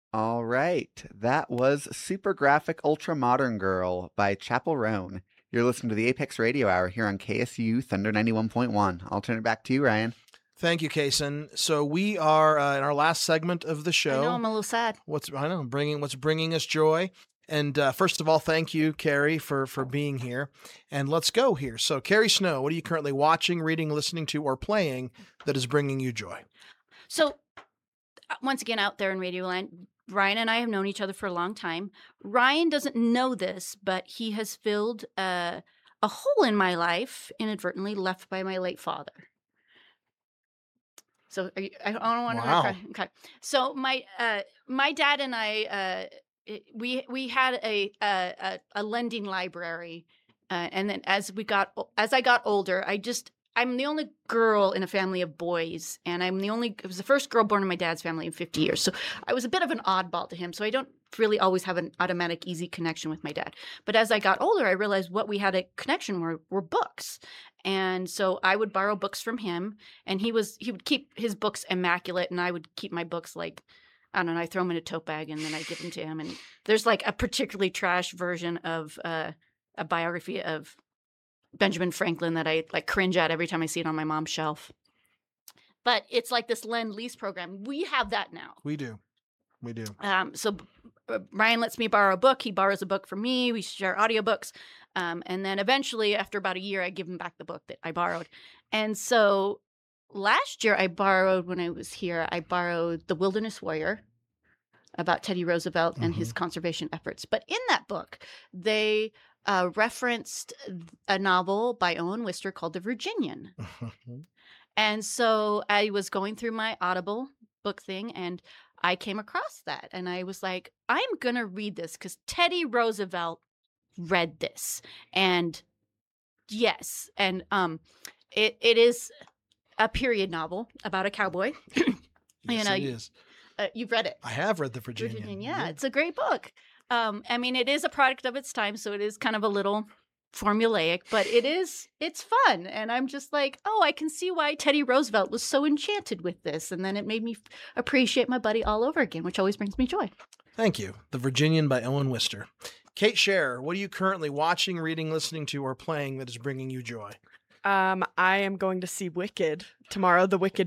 All right. That was Super Graphic Ultra Modern Girl by Chapel Roan. You're listening to the Apex Radio Hour here on KSU Thunder 91.1. I'll turn it back to you, Ryan. Thank you, Kason. So we are in our last segment of the show. I know I'm a little sad. What's bringing us joy. And first of all, thank you, Carrie, for being here. And let's go here. So, Carrie Snow, what are you currently watching, reading, listening to, or playing that is bringing you joy? So, once again, out there in Radio Land, Ryan and I have known each other for a long time. Ryan doesn't know this, but he has filled a hole in my life inadvertently left by my late father. So I don't want to. Wow. Okay. So my dad and I we had a lending library, and then as I got older, I'm the only girl in a family of boys, and I was the first girl born in my dad's family in 50 years. So I was a bit of an oddball to him. So I don't really always have an automatic, easy connection with my dad. But as I got older, I realized what we had a connection were books. And so I would borrow books from him, and he would keep his books immaculate, and I would keep my books like, I don't know, I throw them in a tote bag and then I give them to him. And there's like a particularly trash version of a biography of Benjamin Franklin that I like cringe at every time I see it on my mom's shelf. But it's like this Lend-Lease program. We have that now. We do. So Ryan lets me borrow a book. He borrows a book from me. We share audiobooks. And then eventually, after about a year, I give him back the book that I borrowed. And so last year when I was here, I borrowed The Wilderness Warrior about Teddy Roosevelt and his conservation efforts. But in that book, they referenced a novel by Owen Wister called The Virginian. And so I was going through my Audible book thing, and I came across that. And I was like, I'm going to read this because Teddy Roosevelt read this. And yes, and it is a period novel about a cowboy. Yes, it is. You've read it. I have read The Virginian. Yeah, it's a great book. I mean, it is a product of its time, so it is kind of a little formulaic, but it's fun. And I'm just like, oh, I can see why Teddy Roosevelt was so enchanted with this. And then it made me appreciate my buddy all over again, which always brings me joy. Thank you. The Virginian by Owen Wister. Kate Scher, what are you currently watching, reading, listening to, or playing that is bringing you joy? I am going to see Wicked tomorrow, the Wicked